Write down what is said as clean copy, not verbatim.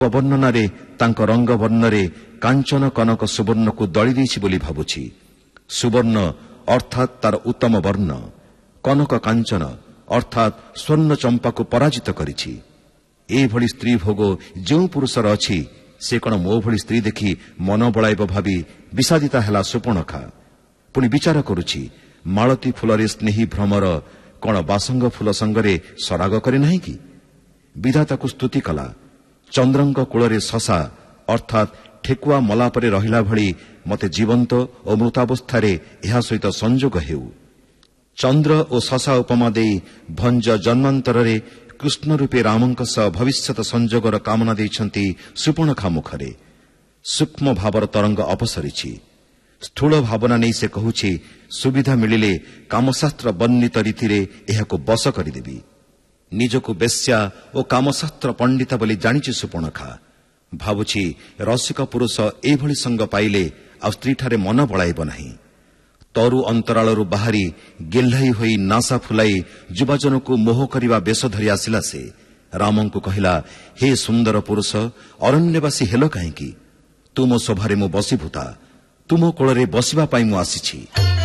ବର୍ଣ୍ଣନାରେ ତାଙ୍କ ରଙ୍ଗ ବର୍ଣ୍ଣରେ କାଞ୍ଚନ କନକ ସୁବର୍ଣ୍ଣକୁ ଦଳି ଦେଇଛି ବୋଲି ଭାବୁଛି। ସୁବର୍ଣ୍ଣ ଅର୍ଥାତ୍ ତାର ଉତ୍ତମ ବର୍ଣ୍ଣ, କନକ କାଞ୍ଚନ ଅର୍ଥାତ୍ ସ୍ୱର୍ଣ୍ଣ ଚମ୍ପାକୁ ପରାଜିତ କରିଛି। ଏଭଳି ସ୍ତ୍ରୀ ଭୋଗ ଯେଉଁ ପୁରୁଷର ଅଛି, ସେ କ'ଣ ମୋ ଭଳି ସ୍ତ୍ରୀ ଦେଖି ମନ ବଳାଇବ ଭାବି ବିଷାଦିତା ହେଲା ସୁପର୍ଣ୍ଣଖା। ପୁଣି ବିଚାର କରୁଛି, ମାଳତୀ ଫୁଲରେ ସ୍ନେହୀ ଭ୍ରମର କ'ଣ ବାସଙ୍ଗ ଫୁଲ ସଙ୍ଗରେ ସରାଗ କରେ ନାହିଁ କି? ବିଧାତାକୁ ସ୍ତୁତି କଲା। ଚନ୍ଦ୍ରଙ୍କ କୂଳରେ ଶଶା ଅର୍ଥାତ୍ ଠେକୁଆ ମଲା ପରେ ରହିଲା ଭଳି ମୋତେ ଜୀବନ୍ତ ଓ ମୃତାବସ୍ଥାରେ ଏହା ସହିତ ସଂଯୋଗ ହେଉ। ଚନ୍ଦ୍ର ଓ ଶଶା ଉପମା ଦେଇ ଭଞ୍ଜ ଜନ୍ମାନ୍ତରରେ କୃଷ୍ଣ ରୂପେ ରାମଙ୍କ ସହ ଭବିଷ୍ୟତ ସଂଯୋଗର କାମନା ଦେଇଛନ୍ତି ସୁପର୍ଣ୍ଣଖା ମୁଖରେ। ସୂକ୍ଷ୍ମ ଭାବର ତରଙ୍ଗ ଅପସରିଛି। ସ୍ଥୂଳ ଭାବନା ନେଇ ସେ କହୁଛି, ସୁବିଧା ମିଳିଲେ କାମଶାସ୍ତ୍ର ବର୍ଣ୍ଣିତ ରୀତିରେ ଏହାକୁ ବଶ କରିଦେବି। ନିଜକୁ ବେଶ୍ୟା ଓ କାମଶାସ୍ତ୍ର ପଣ୍ଡିତା ବୋଲି ଜାଣିଛି ସୁପର୍ଣ୍ଣଖା। ଭାବୁଛି, ରସିକ ପୁରୁଷ ଏଭଳି ସଙ୍ଗ ପାଇଲେ ଆଉ ସ୍ତ୍ରୀଠାରେ ମନ ବଳାଇବ ନାହିଁ। ତରୁ ଅନ୍ତରାଳରୁ ବାହାରି ଗେହ୍ଲାଇ ହୋଇ ନାସା ଫୁଲାଇ ଯୁବଜନକୁ ମୋହ କରିବା ବେଶ ଧରି ଆସିଲା ସେ। ରାମଙ୍କୁ କହିଲା, ହେ ସୁନ୍ଦର ପୁରୁଷ, ଅରଣ୍ୟବାସୀ ହେଲ କାହିଁକି? ତୁମ ଶୋଭାରେ ମୁଁ ବସିଭୂତା, ତୁମ କୋଳରେ ବସିବା ପାଇଁ ମୁଁ ଆସିଛି।